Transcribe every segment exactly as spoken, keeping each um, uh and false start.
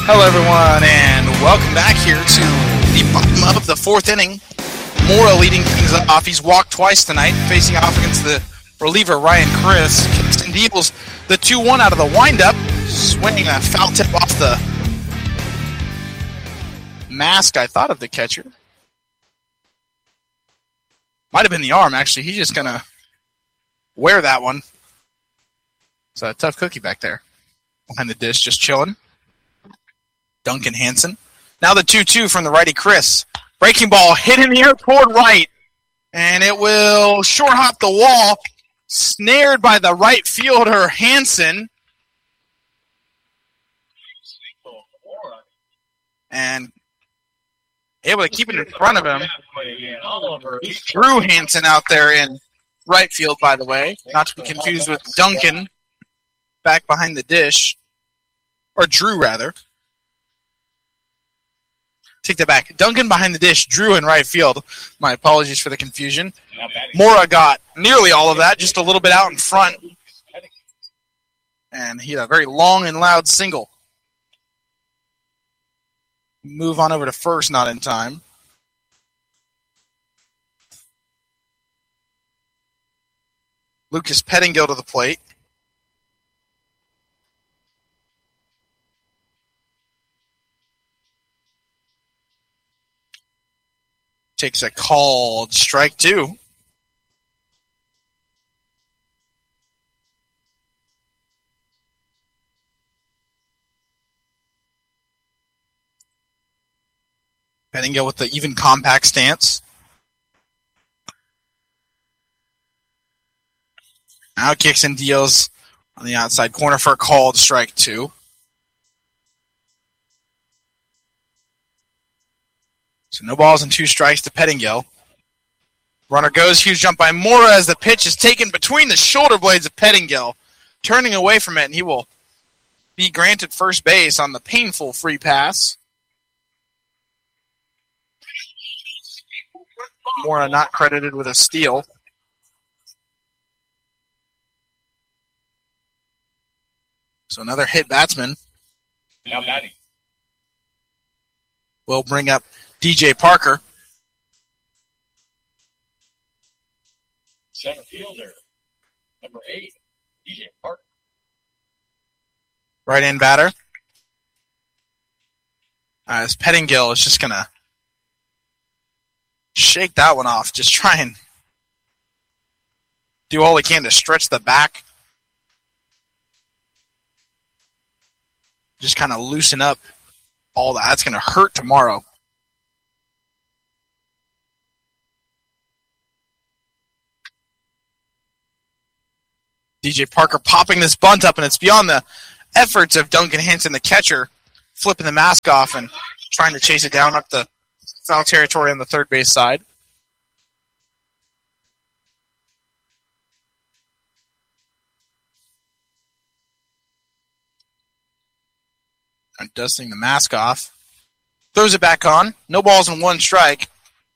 Hello, everyone, and welcome back here to the bottom of the fourth inning. Mora leading things off. He's walked twice tonight, facing off against the reliever, Ryan Chris. Kingston deals the two one out of the windup, swinging a foul tip off the mask, I thought, of the catcher. Might have been the arm, actually. He's just going to wear that one. It's a tough cookie back there. Behind the dish, just chilling. Duncan Hansen. Now the two two from the righty Chris. Breaking ball hit in the air toward right. And it will short hop the wall. Snared by the right fielder, Hansen. And able to keep it in front of him. Drew Hansen out there in right field, by the way. Not to be confused with Duncan back behind the dish. Or Drew, rather. Take that back. Duncan behind the dish, Drew in right field. My apologies for the confusion. Mora got nearly all of that, just a little bit out in front. And he had a very long and loud single. Move on over to first, not in time. Lucas Pettingill to the plate. Takes a called strike two. Pettingill with the even compact stance. Now kicks and deals on the outside corner for a called strike two. So no balls and two strikes to Pettingill. Runner goes, huge jump by Mora as the pitch is taken between the shoulder blades of Pettingill, turning away from it, and he will be granted first base on the painful free pass. Mora not credited with a steal. So another hit batsman. Now batting. Will bring up D J Parker. Center fielder, number eight, D J Parker. Right-hand batter. Uh, as Pettingill is just going to shake that one off. Just try and do all he can to stretch the back. Just kind of loosen up all that. That's going to hurt tomorrow. D J Parker popping this bunt up, and it's beyond the efforts of Duncan Hansen, the catcher, flipping the mask off and trying to chase it down up the foul territory on the third base side. And dusting the mask off. Throws it back on. No balls and one strike.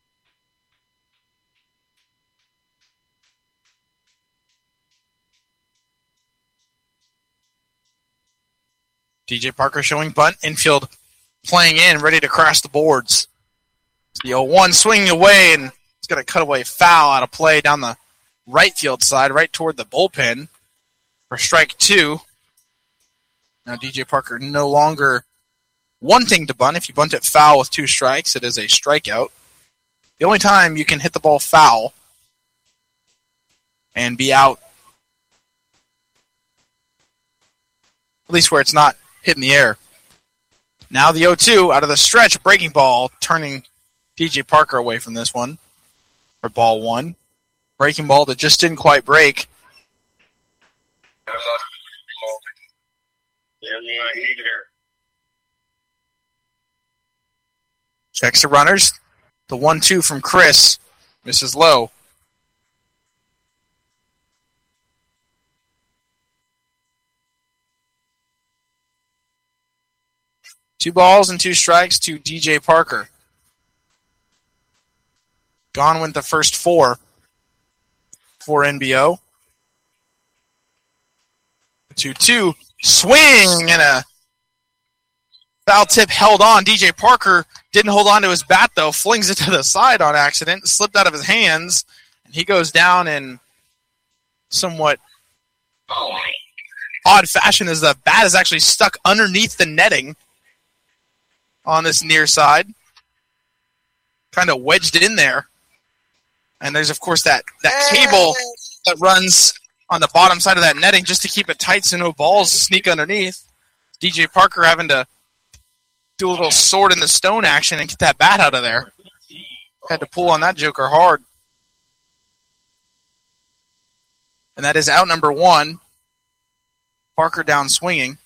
D J Parker showing bunt. Infield playing in, ready to crash the boards. The oh one swinging away, and it's going to cut away foul out of play down the right field side, right toward the bullpen for strike two. Now D J Parker no longer wanting to bunt. If you bunt it foul with two strikes, it is a strikeout. The only time you can hit the ball foul and be out, at least where it's not hit in the air. Now the oh two out of the stretch, breaking ball, turning D J Parker away from this one for ball one. Breaking ball that just didn't quite break. Checks the runners. The one two from Chris. Misses low. Two balls and two strikes to D J Parker. Gone went the first four for N B O. two two. Swing and a Foul tip held on. D J Parker didn't hold on to his bat, though. Flings it to the side on accident. Slipped out of his hands. And he goes down in somewhat odd fashion as the bat is actually stuck underneath the netting on this near side. Kind of wedged in there. And there's, of course, that, that cable that runs on the bottom side of that netting just to keep it tight so no balls sneak underneath. D J Parker having to do a little sword in the stone action and get that bat out of there. Had to pull on that joker hard. And that is out number one. Parker down swinging.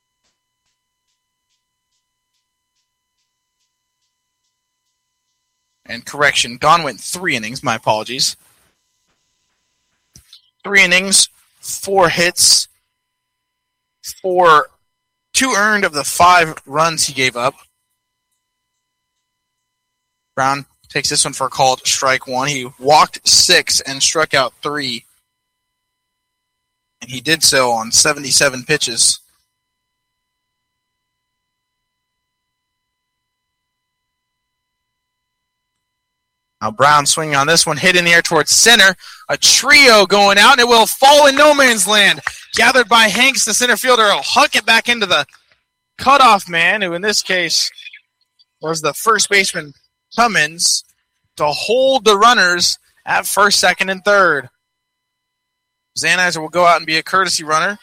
And correction, Gone went three innings. My apologies. Three innings, four hits, four, two earned of the five runs he gave up. Brown takes this one for a called strike one. He walked six and struck out three. And he did so on seventy-seven pitches. Now Brown swinging on this one, hit in the air towards center. A trio going out, and it will fall in no man's land. Gathered by Hanks, the center fielder. Will huck it back into the cutoff man, who in this case was the first baseman Cummins, to hold the runners at first, second, and third. Zanizer will go out and be a courtesy runner.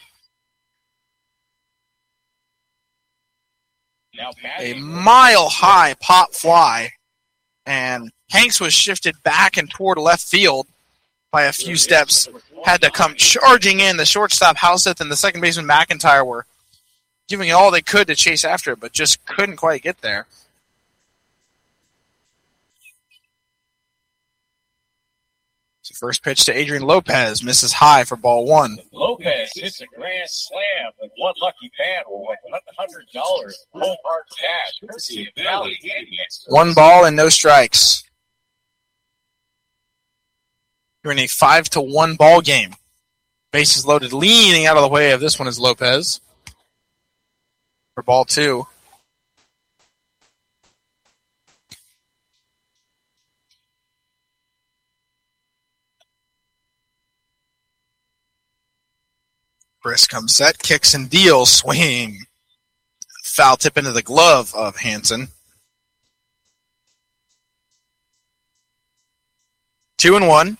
A mile-high pop fly. And Hanks was shifted back and toward left field by a few steps. Had to come charging in. The shortstop Houseth and the second baseman McIntyre were giving it all they could to chase after it, but just couldn't quite get there. So first pitch to Adrian Lopez. Misses high for ball one. Lopez hits a grand slam with one lucky bat or like one hundred dollars home hard cash. Courtesy of Valley Handyman. One ball and no strikes. You're in a five to one ball game. Bases loaded, leaning out of the way of this one is Lopez. For ball two. Chris comes set, kicks and deals, swing. Foul tip into the glove of Hansen. Two and one.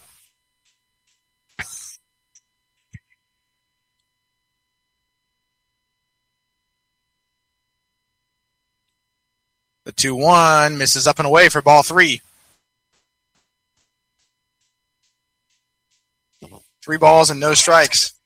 The two one misses up and away for ball three. Three balls and no strikes.